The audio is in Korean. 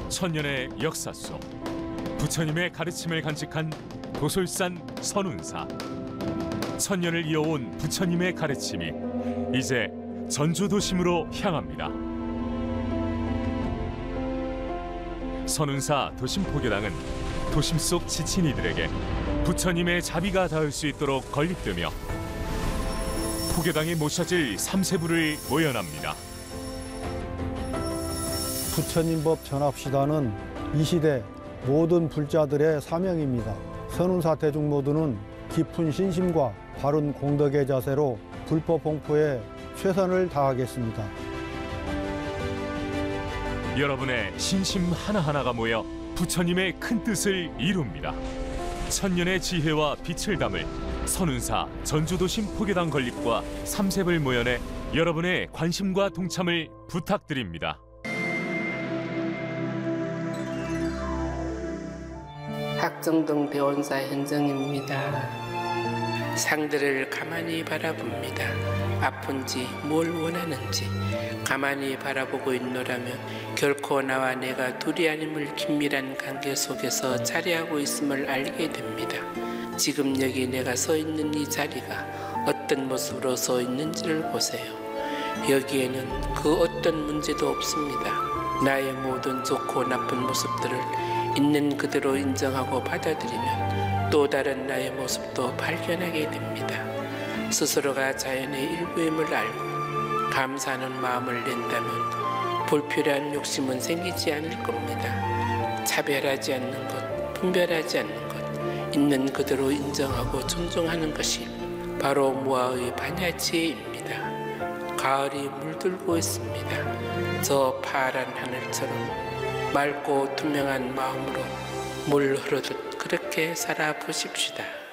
천년의 역사 속 부처님의 가르침을 간직한 도솔산 선운사. 천년을 이어온 부처님의 가르침이 이제 전주도심으로 향합니다. 선운사 도심포교당은 도심 속 지친 이들에게 부처님의 자비가 닿을 수 있도록 건립되며 포교당에 모셔질 3세부를 모연합니다. 부처님법 전합시다는 이 시대 모든 불자들의 사명입니다. 선운사 대중 모두는 깊은 신심과 바른 공덕의 자세로 불법 홍포에 최선을 다하겠습니다. 여러분의 신심 하나하나가 모여 부처님의 큰 뜻을 이룹니다. 천년의 지혜와 빛을 담을 선운사 전주도심 포교당 건립과 3세불 모연에 여러분의 관심과 동참을 부탁드립니다. 학정동 대원사 현정입니다. 상대를 가만히 바라봅니다. 아픈지 뭘 원하는지 가만히 바라보고 있노라면 결코 나와 내가 둘이 아님을 긴밀한 관계 속에서 자리하고 있음을 알게 됩니다. 지금 여기 내가 서 있는 이 자리가 어떤 모습으로 서 있는지를 보세요. 여기에는 그 어떤 문제도 없습니다. 나의 모든 좋고 나쁜 모습들을 있는 그대로 인정하고 받아들이면 또 다른 나의 모습도 발견하게 됩니다. 스스로가 자연의 일부임을 알고 감사하는 마음을 낸다면 불필요한 욕심은 생기지 않을 겁니다. 차별하지 않는 것, 분별하지 않는 것, 있는 그대로 인정하고 존중하는 것이 바로 무아의 반야지혜입니다. 가을이 물들고 있습니다. 저 파란 하늘처럼 맑고 투명한 마음으로 물 흐르듯 그렇게 살아보십시다.